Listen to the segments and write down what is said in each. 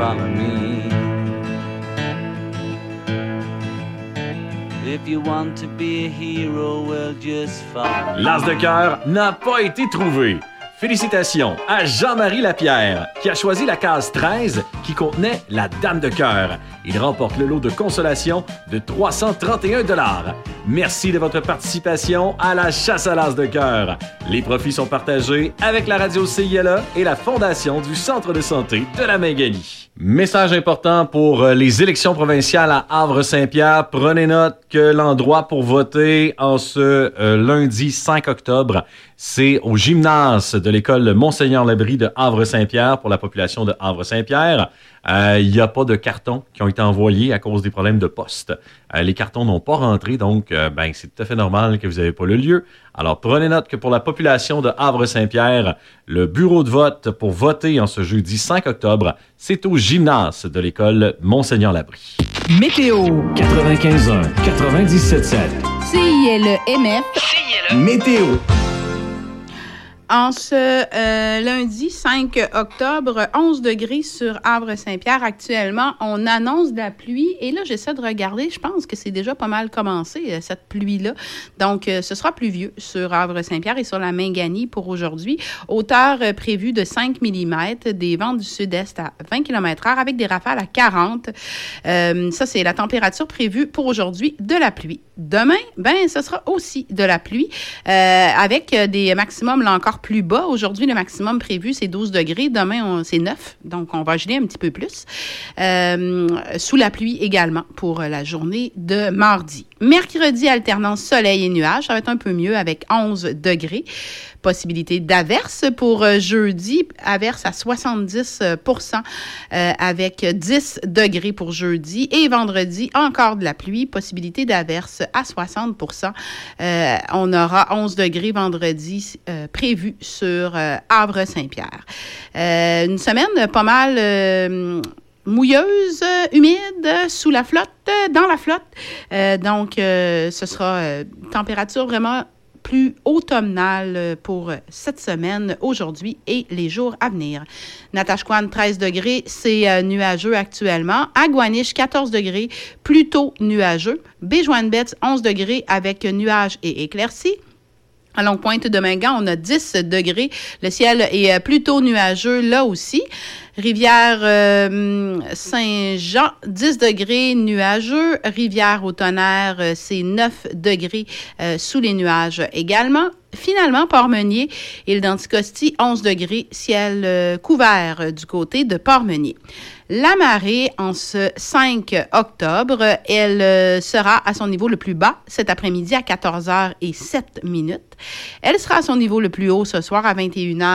follow me. If you want to be a hero, well, just follow me. L'as de cœur n'a pas été trouvé. Félicitations à Jean-Marie Lapierre, qui a choisi la case 13 qui contenait la Dame de cœur. Il remporte le lot de consolation de 331 $. Merci de votre participation à la chasse à l'as de cœur. Les profits sont partagés avec la radio CILA et la Fondation du Centre de santé de la Mingani. Message important pour les élections provinciales à Havre-Saint-Pierre. Prenez note que l'endroit pour voter en ce lundi 5 octobre, c'est au gymnase de l'école Monseigneur-Labrie de Havre-Saint-Pierre pour la population de Havre-Saint-Pierre. Il n'y a pas de cartons qui ont été envoyés à cause des problèmes de poste. Les cartons n'ont pas rentré, donc c'est tout à fait normal que vous n'avez pas le lieu. Alors, prenez note que pour la population de Havre-Saint-Pierre, le bureau de vote pour voter en ce jeudi 5 octobre, c'est au gymnase de l'école Monseigneur-Labrie. Météo 95.1, 97.7. CILE-MF. Météo. En ce lundi 5 octobre, 11 degrés sur Havre-Saint-Pierre. Actuellement, on annonce de la pluie. Et là, j'essaie de regarder. Je pense que c'est déjà pas mal commencé, cette pluie-là. Donc, ce sera pluvieux sur Havre-Saint-Pierre et sur la Mingani pour aujourd'hui. Hauteur prévue de 5 mm, des vents du sud-est à 20 km/h avec des rafales à 40. Ça, c'est la température prévue pour aujourd'hui, de la pluie. Demain, ce sera aussi de la pluie avec des maximums là encore plus bas. Aujourd'hui, le maximum prévu, c'est 12 degrés. Demain, c'est 9. Donc, on va geler un petit peu plus. Sous la pluie également pour la journée de mardi. Mercredi, alternance soleil et nuages. Ça va être un peu mieux avec 11 degrés. Possibilité d'averse pour jeudi. Averse à 70% avec 10 degrés pour jeudi. Et vendredi, encore de la pluie. Possibilité d'averse à 60%. On aura 11 degrés vendredi prévu sur Havre-Saint-Pierre. Une semaine pas mal mouilleuse, humide, sous la flotte, dans la flotte. Donc, ce sera température vraiment plus automnale pour cette semaine, aujourd'hui et les jours à venir. Natashquan, 13 degrés, c'est nuageux actuellement. Agouaniche, 14 degrés, plutôt nuageux. Baie-Joinbette, 11 degrés avec nuages et éclaircies. À Longue-Pointe de Mingan, on a 10 degrés. Le ciel est plutôt nuageux là aussi. Rivière Saint-Jean, 10 degrés, nuageux. Rivière-au-Tonnerre, c'est 9 degrés sous les nuages également. Finalement, Port-Meunier, île d'Anticosti, 11 degrés, ciel couvert du côté de Port-Meunier. La marée, en ce 5 octobre, elle sera à son niveau le plus bas cet après-midi à 14h07. Elle sera à son niveau le plus haut ce soir à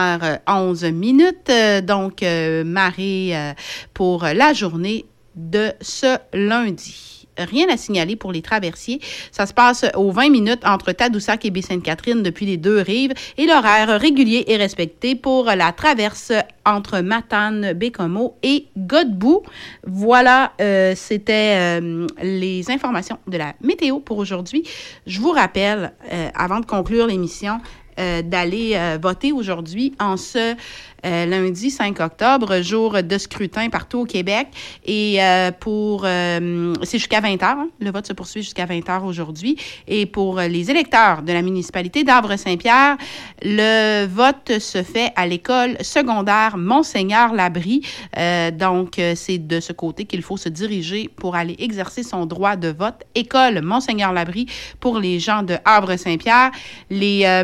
21h11. Donc, marée pour la journée de ce lundi. Rien à signaler pour les traversiers. Ça se passe aux 20 minutes entre Tadoussac et Baie-Sainte-Catherine depuis les deux rives et l'horaire régulier est respecté pour la traverse entre Matane, Bécomo et Godbout. Voilà, c'était les informations de la météo pour aujourd'hui. Je vous rappelle, avant de conclure l'émission, d'aller voter aujourd'hui en ce lundi 5 octobre, jour de scrutin partout au Québec. Et c'est jusqu'à 20h. Hein? Le vote se poursuit jusqu'à 20h aujourd'hui. Et pour les électeurs de la municipalité d'Havre-Saint-Pierre, le vote se fait à l'école secondaire Monseigneur-Labrie. Donc, c'est de ce côté qu'il faut se diriger pour aller exercer son droit de vote. École Monseigneur-Labrie pour les gens de Havre-Saint-Pierre. Les